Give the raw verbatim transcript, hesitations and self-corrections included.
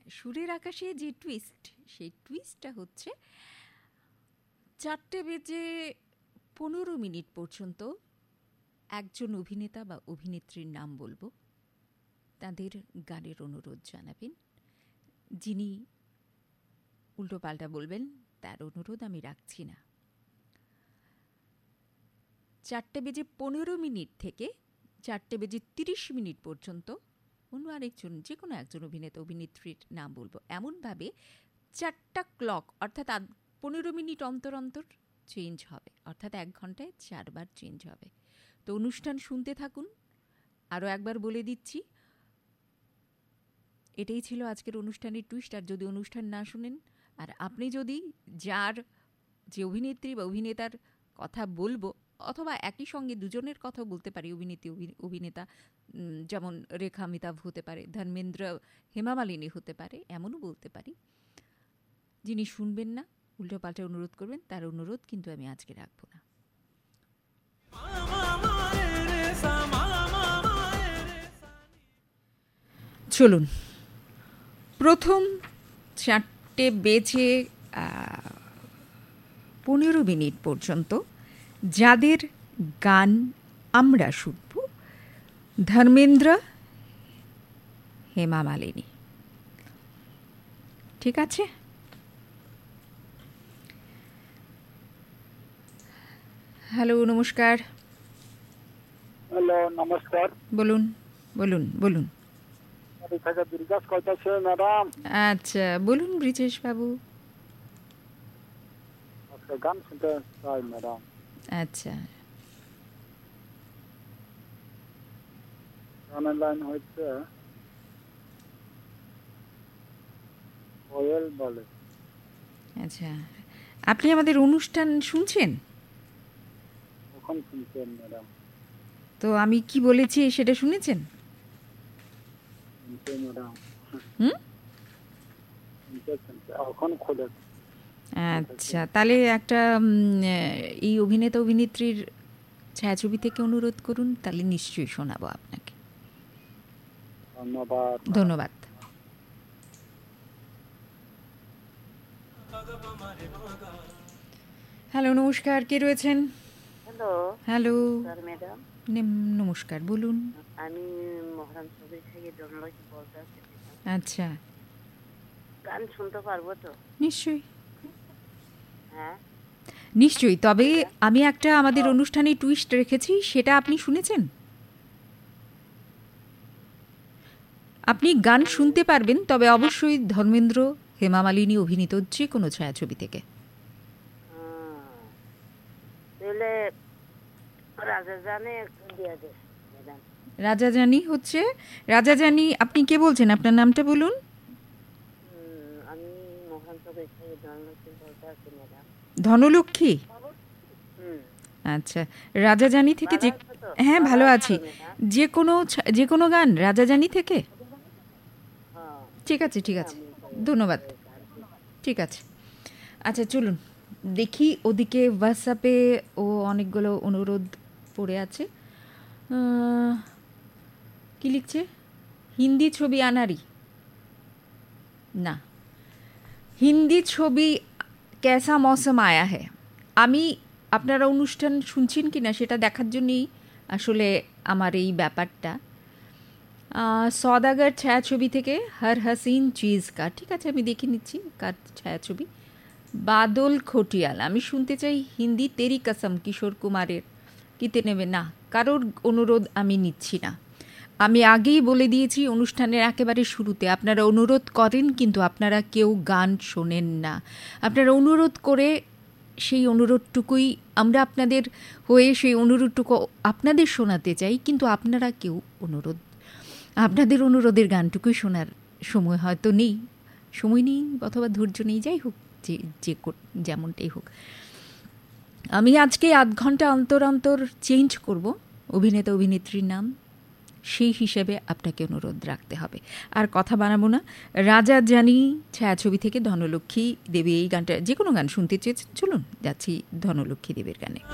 সুরের আকাশে যে টুইস্ট, সেই টুইস্টটা হচ্ছে চারটে বেজে পনেরো মিনিট পর্যন্ত একজন অভিনেতা বা অভিনেত্রীর নাম বলবো, তাদের গানের অনুরোধ জানাবেন। যিনি উল্টোপাল্টা বলবেন তার অনুরোধ আমি রাখছি না। চারটে বেজে পনেরো মিনিট থেকে চারটে বেজে তিরিশ মিনিট পর্যন্ত অন্য আরেকজন, যে কোনো একজন অভিনেতা অভিনেত্রীর নাম বলবো। এমনভাবে চারটা ক্লক, অর্থাৎ পনেরো মিনিট অন্তর অন্তর চেঞ্জ হবে, অর্থাৎ এক ঘন্টায় চারবার চেঞ্জ হবে। তো অনুষ্ঠান শুনতে থাকুন। আরও একবার বলে দিচ্ছি, এটাই ছিল আজকের অনুষ্ঠানের টুইস্ট। আর যদি অনুষ্ঠান না শুনেন, আর আপনি যদি যার যে অভিনেত্রী বা অভিনেতার কথা বলবো, অথবা একই সঙ্গে দুজনের কথা বলতে পারি, অভিনেত্রী অভিনেতা, যেমন রেখা মিতাভ হতে পারে, ধর্মেন্দ্র হেমা মালিনী হতে পারে, এমনও বলতে পারি। যিনি শুনবেন না, উল্টোপাল্টা অনুরোধ করবেন, তার অনুরোধ কিন্তু আমি আজকে রাখবো না। চলুন, প্রথম চারটে বেজে পনেরো মিনিট পর্যন্ত যাদের গান আমরা শুনব, ধর্মেন্দ্র, হেমা মালিনী। ঠিক আছে? হ্যালো, নমস্কার। হ্যালো, নমস্কার। বলুন বলুন বলুন। ম্যাডাম, আচ্ছা, বলুন ব্রিজেশ বাবু। গান শুনতে চাই ম্যাডাম। আচ্ছা, গানের লাইন হচ্ছে কোয়েল বলে। আচ্ছা, আপনি আমাদের অনুষ্ঠান শুনছেন? কখন শুনছেন ম্যাডাম? তো আমি কি বলেছি সেটা শুনেছেন? ম্যাডাম, হুম, এখন খুলে। আচ্ছা, তাহলে একটা এই অভিনেতা অভিনেত্রীর ছায়াছবি থেকে অনুরোধ করুন, তাহলে নিশ্চয়ই শোনাবো আপনাকে। ধন্যবাদ। ধন্যবাদ। হ্যালো, নমস্কার। কে রয়েছেন? হ্যালো। হ্যালো ম্যাডাম, নমস্কার, বলুন। আমি মহরম ছবি থেকে জন্মলক্ষ্মী বলতে আসছি। আচ্ছা, গান শুনতে পারবো তো? নিশ্চয়ই। হ্যাঁ, নিশ্চয়ই। তবে আমি একটা আমাদের অনুষ্ঠানে টুইস্ট রেখেছি, সেটা আপনি শুনেছেন? আপনি গান শুনতে পারবেন, তবে অবশ্যই ধর্মেন্দ্র, হেমা মালিনী অভিনীত যে কোনো ছায়াছবি থেকে। তাহলে রাজা জানে দিয়ে দে ম্যাডাম। রাজা জানি হচ্ছে রাজা জানি। আপনি কে বলছেন? আপনার নামটা বলুন। আমি মহরম ছবি থেকে জন্মলক্ষ্মী বলতে আসছি ম্যাডাম। ধনলক্ষ্মী? হুম, আচ্ছা, রাজা জানি থেকে যে, হ্যাঁ ভালো আছি। যে কোনো যে কোনো গান রাজা জানি থেকে? ঠিক আছে, ঠিক আছে, ধন্যবাদ। ঠিক আছে, আচ্ছা চলুন দেখি। ওদিকে হোয়াটসঅ্যাপে ও অনেকগুলো অনুরোধ পড়ে আছে। কি লিখছে? হিন্দি ছবি আনারি না, হিন্দি ছবি কেসা মৌসুম আয়া হ্যায়। আমি আপনারা অনুষ্ঠান শুনছেন কি না সেটা দেখার জন্যই আসলে আমার এই ব্যাপারটা। সওদাগর ছায়াছবি থেকে হর হাসিন চিজ কা। ঠিক আছে, আমি দেখে নিচ্ছি কার ছায়াছবি। বাদল খটিয়াল, আমি শুনতে চাই হিন্দি তেরি কসম কিশোর কুমারের। কিতে নেবে? না, কারোর অনুরোধ আমি নিচ্ছি না। আমি আগেই বলে দিয়েছি অনুষ্ঠানের একেবারে শুরুতে, আপনারা অনুরোধ করেন কিন্তু আপনারা কেউ গান শোনেন না। আপনারা অনুরোধ করে সেই অনুরোধটুকুই আমরা আপনাদের হয়ে সেই অনুরোধটুকু আপনাদের শোনাতে চাই, কিন্তু আপনারা কেউ অনুরোধ আপনাদের অনুরোধের গানটুকুই শোনার সময় হয়তো নেই, সময় নেই অথবা ধৈর্য নেই, যাই হোক, যে যে যেমনটাই হোক। আমি আজকে আধ ঘন্টা অন্তর অন্তর চেঞ্জ করব অভিনেতা অভিনেত্রীর নাম, সেই হিসেবে আপনাকে অনুরোধ রাখতে হবে। আর কথা বানাবো না। রাজা জানি ছায়াছবি থেকে ধনলক্ষ্মী দেবী এই গানটা, যে কোনো গান শুনতে চেয়েছেন, চলুন যাচ্ছি ধনলক্ষ্মী দেবীর গানে।